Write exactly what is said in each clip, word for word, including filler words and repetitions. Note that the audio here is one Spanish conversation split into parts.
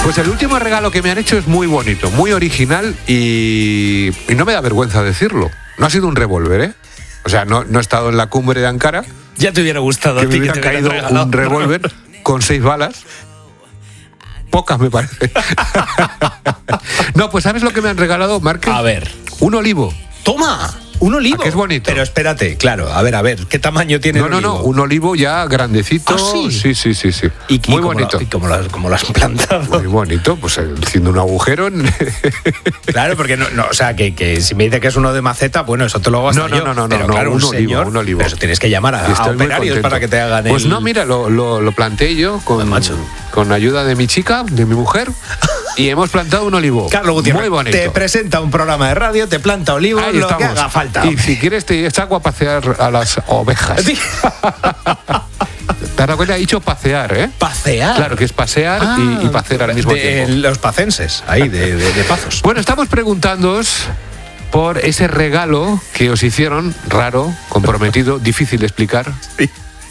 Pues el último regalo que me han hecho es muy bonito, muy original y, y no me da vergüenza decirlo. No ha sido un revólver, ¿eh? O sea, no, no he estado en la cumbre de Ankara. Ya te hubiera gustado. Que a ti me hubiera que te caído regalado un revólver con seis balas. Pocas, me parece. No, pues ¿sabes lo que me han regalado, Márquez? A ver. Un olivo. ¡Toma! Un olivo. ¿A que es bonito? Pero espérate, claro, a ver, a ver, ¿qué tamaño tiene No, el no, olivo? no, un olivo ya grandecito. ¿Ah, sí? Sí, sí, sí, sí. ¿Y, muy y bonito. Lo, ¿Y cómo lo, cómo lo has plantado? Muy bonito, pues haciendo un agujero. En... Claro, porque no, no, o sea, que, que si me dice que es uno de maceta, bueno, eso te lo hago hasta No, no, yo. no, no, pero no, claro, un, un olivo, señor, un olivo. Pero eso tienes que llamar a, a operarios para que te hagan Pues el... no, mira, lo, lo, lo planté yo con, macho. con ayuda de mi chica, de mi mujer, y hemos plantado un olivo. Carlos Gutiérrez, muy bonito. te presenta un programa de radio, te planta olivos, Ahí lo estamos. que haga falta. Y si quieres te saco a pasear a las ovejas. Sí. ¿Te has dado cuenta? He dicho pasear, ¿eh? Pasear. Claro, que es pasear Ah, y, y pasear al mismo de, tiempo. Los pacenses, ahí, de, de, de Pazos. Bueno, estamos preguntándoos por ese regalo que os hicieron, raro, comprometido, difícil de explicar. Sí.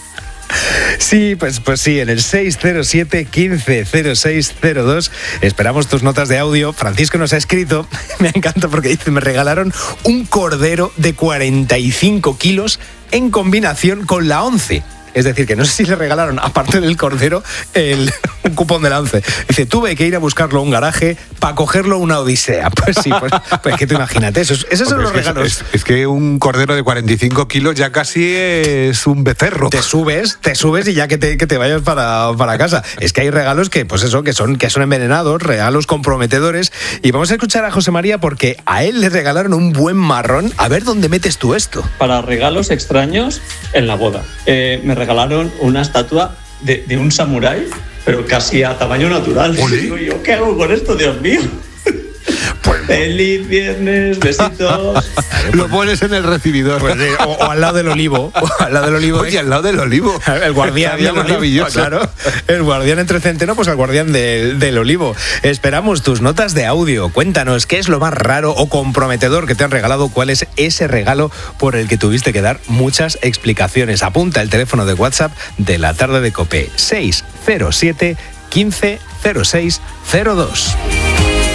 Sí, pues, pues sí, en el seis cero siete, quince cero seis cero dos esperamos tus notas de audio. Francisco nos ha escrito, me encanta porque dice, me regalaron un cordero de cuarenta y cinco kilos en combinación con la once. Es decir, que no sé si le regalaron, aparte del cordero, el, un cupón de la once. Dice, tuve que ir a buscarlo a un garaje para cogerlo una odisea. Pues sí, pues, pues que tú imagínate, esos, esos son los es que, regalos. Es, es que un cordero de cuarenta y cinco kilos ya casi es un becerro. Te subes, te subes y ya que te, que te vayas para, para casa. Es que hay regalos que, pues eso, que son, que son envenenados, regalos comprometedores. Y vamos a escuchar a José María porque a él le regalaron un buen marrón. A ver dónde metes tú esto. Para regalos extraños en la boda. Eh, me regalaron una estatua de, de un samurái, pero casi a tamaño natural. Y digo yo, ¿qué hago con esto, Dios mío? Pues, Feliz viernes, besitos. Lo pones en el recibidor. Pues, eh, o, o al lado del olivo. O al lado del olivo. Oye, al lado del olivo. El guardián del maravilloso. Claro, el guardián entre centeno, pues el guardián del, del olivo. Esperamos tus notas de audio. Cuéntanos qué es lo más raro o comprometedor que te han regalado, cuál es ese regalo por el que tuviste que dar muchas explicaciones. Apunta el teléfono de WhatsApp de la tarde de COPE, seis cero siete, quince cero seis cero dos.